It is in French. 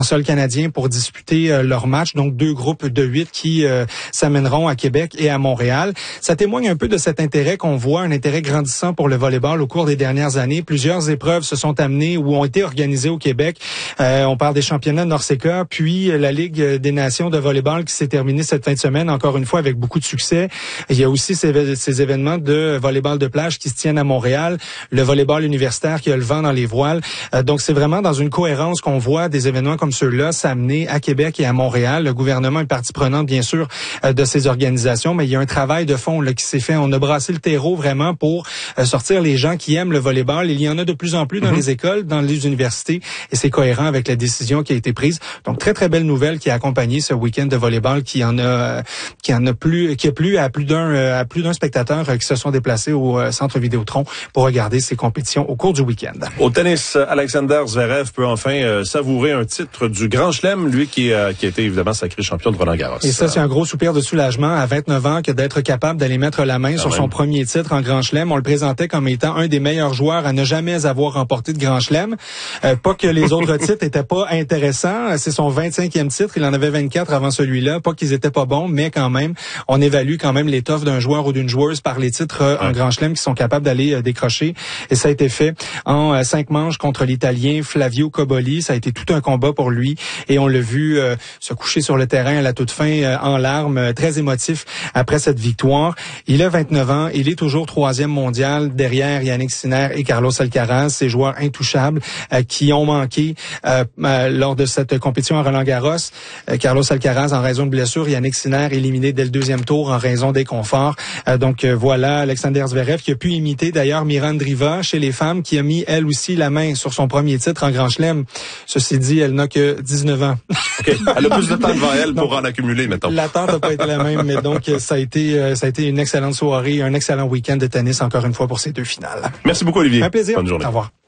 Sol canadien pour disputer leur match, donc 2 groupes de 8 qui s'amèneront à Québec et à Montréal. Ça témoigne un peu de cet intérêt qu'on voit, un intérêt grandissant pour le volleyball au cours des dernières années. Plusieurs épreuves se sont amenées ou ont été organisées au Québec. On parle des championnats de Norseca, puis la Ligue des nations de volleyball qui s'est terminée cette fin de semaine, encore une fois avec beaucoup de succès. Il y a aussi ces événements de volleyball de plage qui se tiennent à Montréal, le volleyball universitaire qui a le vent dans les voiles. Donc c'est vraiment dans une cohérence qu'on voit des événements comme ceux-là s'amener à Québec et à Montréal. Le gouvernement est partie prenante, bien sûr, de ces organisations, mais il y a un travail de fond là, qui s'est fait. On a brassé le terreau vraiment pour sortir les gens qui aiment le volleyball. Il y en a de plus en plus dans les écoles, dans les universités, et c'est cohérent avec la décision qui a été prise. Donc, très, très belle nouvelle qui a accompagné ce week-end de volleyball qui a plu à plus d'un spectateur qui se sont déplacés au Centre Vidéotron pour regarder ces compétitions au cours du week-end. Au tennis, Alexander Zverev peut enfin savourer un titre du Grand Chelem, lui qui a été évidemment sacré champion de Roland-Garros. Et ça, c'est un gros soupir de soulagement à 29 ans que d'être capable d'aller mettre la main sur son premier titre en Grand Chelem. On le présentait comme étant un des meilleurs joueurs à ne jamais avoir remporté de Grand Chelem. Pas que les autres titres étaient pas intéressants. C'est son 25e titre. Il en avait 24 avant celui-là. Pas qu'ils étaient pas bons, mais quand même, on évalue quand même l'étoffe d'un joueur ou d'une joueuse par les titres en Grand Chelem qui sont capables d'aller décrocher. Et ça a été fait en 5 manches contre l'Italien Flavio Cobolli. Ça a été tout un combat pour lui. Et on l'a vu se coucher sur le terrain à la toute fin en larmes, très émotif après cette victoire. Il a 29 ans. Il est toujours 3e mondial derrière Yannick Sinner et Carlos Alcaraz, ces joueurs intouchables qui ont manqué lors de cette compétition à Roland-Garros. Carlos Alcaraz en raison de blessure, Yannick Sinner éliminé dès le 2e tour en raison d'inconfort. Donc voilà, Alexander Zverev qui a pu imiter d'ailleurs Miranda Andreeva chez les femmes, qui a mis elle aussi la main sur son premier titre en Grand Chelem. Ceci dit, elle n'a que 19 ans. Okay. Elle a plus de temps devant elle pour en accumuler, mettons. L'attente n'a pas été la même, mais donc ça a été une excellente soirée, un excellent week-end de tennis encore une fois pour ces 2 finales. Merci beaucoup, Olivier. Un plaisir. Bonne journée. Au revoir.